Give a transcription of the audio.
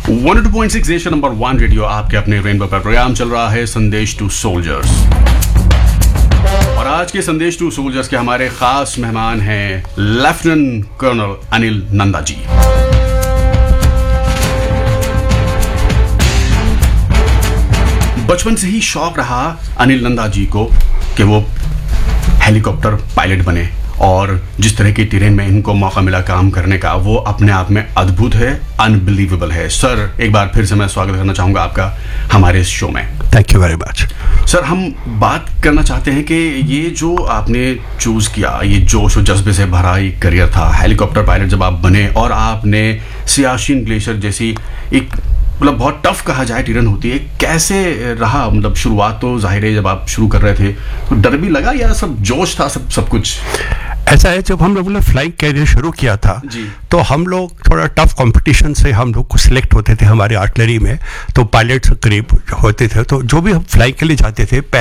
102.6 Asia number 1 radio, आपके अपने rainbow पर प्रोग्राम चल रहा है संदेश टू सोल्जर्स। और आज के संदेश टू सोल्जर्स के हमारे खास मेहमान हैं लेफ्टिनेंट कर्नल अनिल नंदा जी। बचपन से ही शौक रहा अनिल नंदा जी को कि वो हेलीकॉप्टर पायलट बने, और जिस तरह के टेरेन में इनको मौका मिला काम करने का वो अपने आप में अद्भुत है, अनबिलीवेबल है। सर, एक बार फिर से मैं स्वागत करना चाहूँगा आपका हमारे इस शो में। Thank you very much. Sir, हम बात करना चाहते हैं कि ये जो आपने चूज़ किया, ये जोश और जज्बे से भरा एक करियर था, हेलीकॉप्टर पायलट जब आप बने और आपने सियाचिन ग्लेशियर जैसी एक मतलब बहुत टफ कहा जाए टेरेन होती है, कैसे रहा? मतलब शुरुआत तो जाहिर है जब आप शुरू कर रहे थे तो डर भी लगा या सब जोश था, सब कुछ? ऐसा है, जब हम लोगों ने फ्लाइंग कैरियर शुरू किया था तो हम लोग थोड़ा टफ कंपटीशन से हम लोग को सिलेक्ट होते थे हमारे आर्टिलरी में, तो पायलट्स करीब होते थे, तो जो भी हम फ्लाइंग के लिए जाते थे